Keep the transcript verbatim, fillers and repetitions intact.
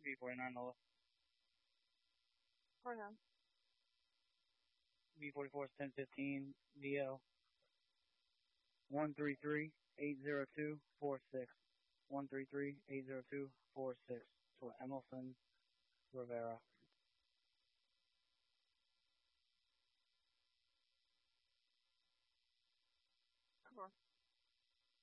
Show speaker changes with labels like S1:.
S1: V forty-nine Nola.
S2: forty-nine.
S1: V forty-four is ten fifteen D L. one three three, eight zero two, four six. one three three, eight zero two, four six. For Emerson Rivera.